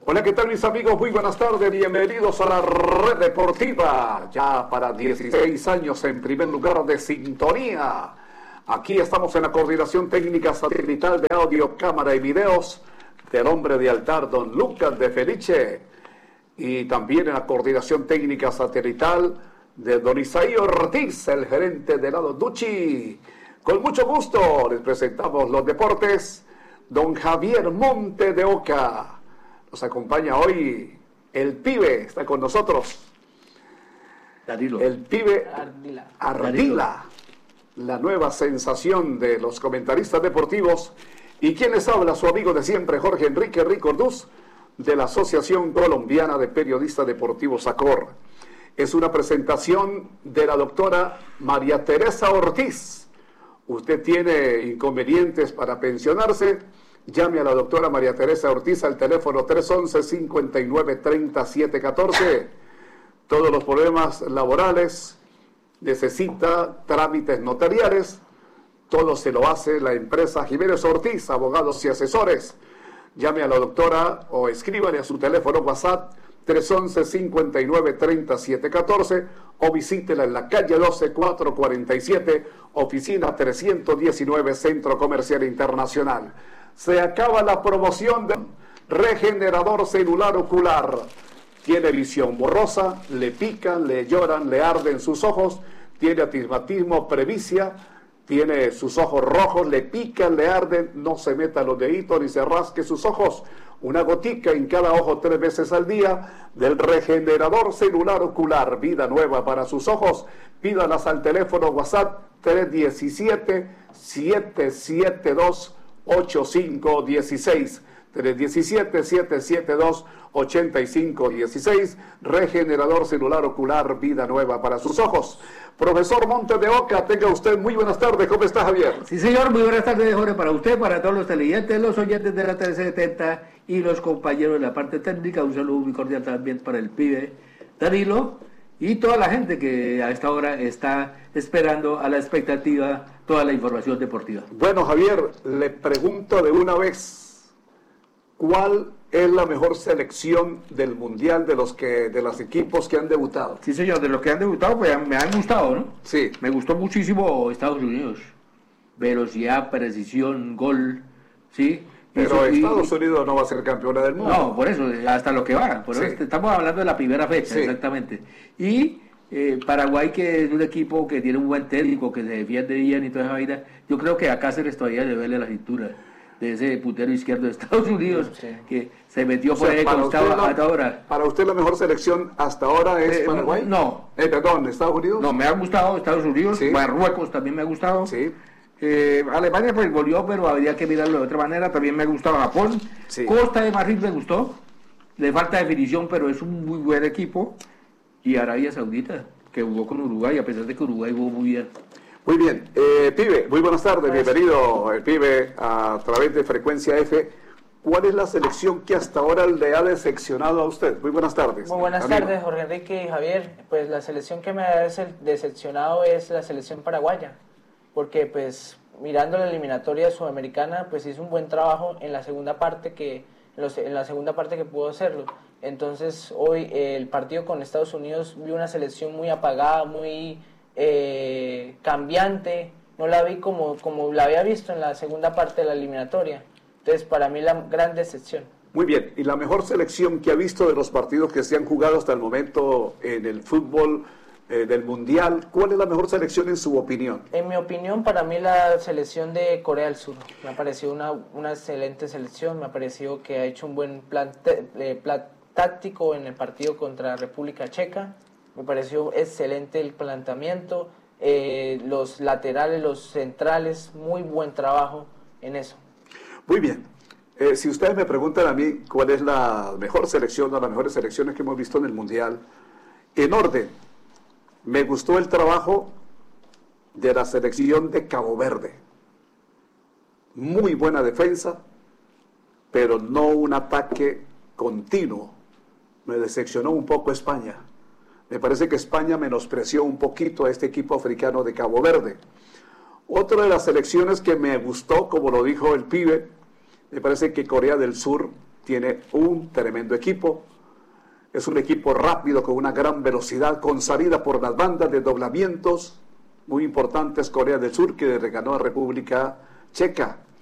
Hola, ¿qué tal mis amigos? Muy buenas tardes, bienvenidos a la Red Deportiva, ya para 16 años en primer lugar de sintonía. Aquí estamos en la coordinación técnica satelital de audio, cámara y videos del hombre de altar, don Lucas de Felice, y también en la coordinación técnica satelital de don Isaí Ortiz, el gerente de Helado Ducci. Con mucho gusto les presentamos los deportes, don Javier Monte de Oca. Nos acompaña hoy el pibe, está con nosotros. Danilo. El pibe Ardila, la nueva sensación de los comentaristas deportivos. Y quien les habla, su amigo de siempre, Jorge Enrique Ricorduz, de la Asociación Colombiana de Periodistas Deportivos, ACOR. Es una presentación de la doctora María Teresa Ortiz. Usted tiene inconvenientes para pensionarse, llame a la doctora María Teresa Ortiz al teléfono 311-593714. Todos los problemas laborales, necesita trámites notariales, todo se lo hace la empresa Jiménez Ortiz, abogados y asesores. Llame a la doctora o escríbale a su teléfono WhatsApp 311-593714 o visítela en la calle 12447, oficina 319, Centro Comercial Internacional. Se acaba la promoción de regenerador celular ocular. Tiene visión borrosa, le pican, le lloran, le arden sus ojos, tiene astigmatismo, presbicia, tiene sus ojos rojos, le pican, le arden, no se meta los deditos ni se rasque sus ojos. Una gotica en cada ojo 3 veces al día del regenerador celular ocular. Vida nueva para sus ojos. Pídalas al teléfono WhatsApp 317-772-8516. 317-772-8516. Regenerador celular ocular, vida nueva para sus ojos. Profesor Monte de Oca, tenga usted muy buenas tardes. ¿Cómo está, Javier? Sí, señor, muy buenas tardes, Jorge, para usted, para todos los televidentes, los oyentes de la 370 y los compañeros de la parte técnica. Un saludo muy cordial también para el pibe Danilo y toda la gente que a esta hora está esperando a la expectativa toda la información deportiva. Bueno, Javier, le pregunto de una vez, ¿cuál es la mejor selección del Mundial de los equipos que han debutado? Sí, señor, de los que han debutado, pues me han gustado, ¿no? Sí. Me gustó muchísimo Estados Unidos. Velocidad, precisión, gol, ¿sí? Pero Estados Unidos no va a ser campeona del mundo. No, por eso, hasta lo que va. Por eso estamos hablando de la primera fecha, sí, exactamente. Y Paraguay, que es un equipo que tiene un buen técnico, que se defiende bien y toda esa vida, yo creo que a Cáceres todavía le duele la cintura de ese putero izquierdo de Estados Unidos, sí, que se metió por ahí costado hasta ahora. ¿Para usted la mejor selección hasta ahora es Paraguay? No. Perdón, ¿Estados Unidos? No, me ha gustado Estados Unidos, sí. Marruecos también me ha gustado. Sí. Alemania pues volvió, pero habría que mirarlo de otra manera. También me ha gustado Japón. Sí. Costa de Marfil me gustó. Le falta definición, pero es un muy buen equipo. Y Arabia Saudita, que jugó con Uruguay, a pesar de que Uruguay jugó muy bien. Muy bien. Pibe, muy buenas tardes. Bienvenido, el pibe, a través de Frecuencia F. ¿Cuál es la selección que hasta ahora le ha decepcionado a usted? Muy buenas tardes. Muy buenas tardes, Jorge Enrique y Javier. Pues la selección que me ha decepcionado es la selección paraguaya. Porque pues mirando la eliminatoria sudamericana pues hizo un buen trabajo en la segunda parte que pudo hacerlo. Entonces hoy el partido con Estados Unidos vi una selección muy apagada, muy cambiante. No la vi como la había visto en la segunda parte de la eliminatoria. Entonces para mí la gran decepción. Muy bien, y la mejor selección que ha visto de los partidos que se han jugado hasta el momento en el fútbol del Mundial, ¿cuál es la mejor selección en su opinión? En mi opinión, para mí la selección de Corea del Sur. Me ha parecido una excelente selección, me ha parecido que ha hecho un buen plan táctico en el partido contra República Checa. Me pareció excelente el planteamiento, los laterales, los centrales, muy buen trabajo en eso. Muy bien. Si ustedes me preguntan a mí cuál es la mejor selección o las mejores selecciones que hemos visto en el Mundial, en orden, me gustó el trabajo de la selección de Cabo Verde. Muy buena defensa, pero no un ataque continuo. Me decepcionó un poco España. Me parece que España menospreció un poquito a este equipo africano de Cabo Verde. Otra de las selecciones que me gustó, como lo dijo el pibe, me parece que Corea del Sur tiene un tremendo equipo. Es un equipo rápido, con una gran velocidad, con salida por las bandas, de doblamientos muy importantes. Corea del Sur, que le ganó a República Checa.